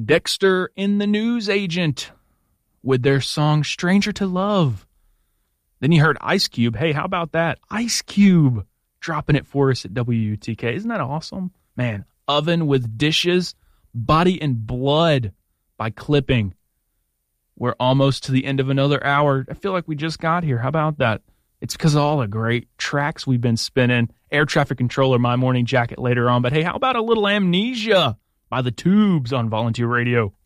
Dexter and the News Agent with their song Stranger to Love. Then you heard Ice Cube. Hey, how about that? Ice Cube dropping it for us at WUTK. Isn't that awesome? Man, Oven with Dishes, Body and Blood by Clipping. We're almost to the end of another hour. I feel like we just got here. How about that? It's because of all the great tracks we've been spinning. Air Traffic Controller, My Morning Jacket later on. But hey, how about a little Amnesia by The Tubes on Volunteer Radio?